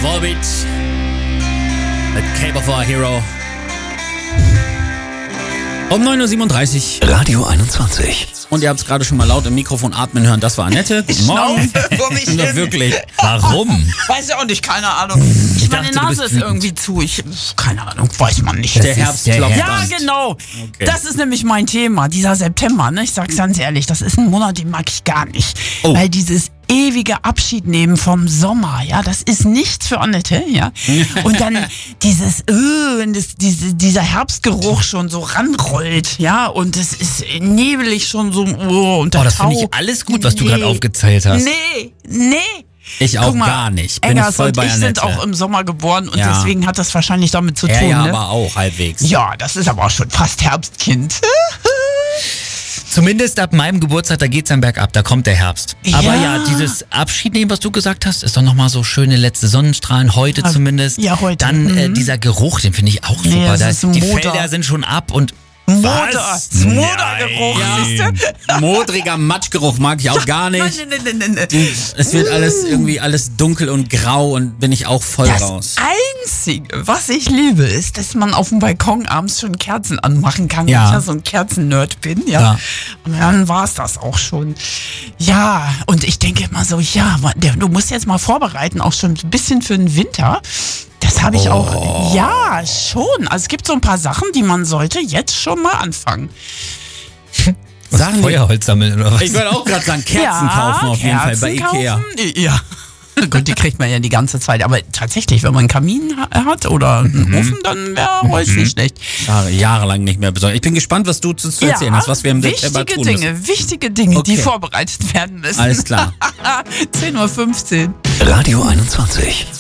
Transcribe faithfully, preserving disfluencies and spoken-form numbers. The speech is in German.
Volbeat mit Cape of Our Hero. Um neun Uhr siebenunddreißig. Radio einundzwanzig. Und ihr habt es gerade schon mal laut im Mikrofon atmen hören. Das war Annette. Guten Morgen. Vor mich Na, hin. wirklich. Warum? Weiß ja auch nicht, keine Ahnung. Ich meine dachte, du Nase bist ist irgendwie zu. Ich, keine Ahnung, weiß man nicht. Der Herbst der klopft Ja, an. genau. Okay. Das ist nämlich mein Thema, dieser September. Ne? Ich sag's ganz ehrlich, das ist ein Monat, den mag ich gar nicht. Oh. Weil dieses ewige Abschied nehmen vom Sommer, ja, das ist nichts für Annette, ja. Und dann dieses, äh, wenn das, diese, dieser Herbstgeruch schon so ranrollt, ja, und es ist nebelig schon so, oh, und der Oh, das finde Tau. ich alles gut, was du Nee. gerade aufgezählt hast. Nee, nee. Ich auch Guck mal, gar nicht. Bin ich Eggers voll und bei ich Annette. sind auch im Sommer geboren und Ja. deswegen hat das wahrscheinlich damit zu Er tun, ja ne? aber auch halbwegs. Ja, das ist aber auch schon fast Herbstkind. Zumindest ab meinem Geburtstag, da geht's dann bergab, da kommt der Herbst. Ja. Aber ja, dieses Abschied nehmen, was du gesagt hast, ist doch nochmal so schöne letzte Sonnenstrahlen, heute Ja, zumindest. ja, heute. Dann äh, Mhm. dieser Geruch, den finde ich auch Nee, super. das Da, ist die Moder. Felder sind schon ab und Moder. Was? Das Modergeruch, Nein. siehst du? Modriger Matschgeruch mag ich auch gar Nein, nicht. nein, nein, nein, nein. Es wird alles irgendwie alles dunkel und grau und bin ich auch voll Das raus. Einzige, was ich liebe, ist, dass man auf dem Balkon abends schon Kerzen anmachen kann. Ja. Weil ich ja so ein Kerzen-Nerd bin, ja. Ja. Und dann war's das auch schon. Ja, und ich denke immer so, ja, man, der, du musst jetzt mal vorbereiten, auch schon ein bisschen für den Winter. Das habe ich Oh. auch, ja, schon. Also es gibt so ein paar Sachen, die man sollte jetzt schon mal anfangen. was, Sagen die- Feuerholz sammeln oder was? Ich wollte auch gerade sagen, Kerzen ja, kaufen auf jeden Kerzen Fall bei Ikea. Kaufen. Ja. Gut, die kriegt man ja die ganze Zeit. Aber tatsächlich, wenn man einen Kamin ha- hat oder einen Ofen, dann wäre Holz nicht schlecht. Jahre, jahrelang nicht mehr besorgt. Ich bin gespannt, was du zu, zu erzählen hast, was wir im September wichtige tun müssen. Dinge, wichtige Dinge, die Okay. vorbereitet werden müssen. Alles klar. zehn Uhr fünfzehn. Radio einundzwanzig.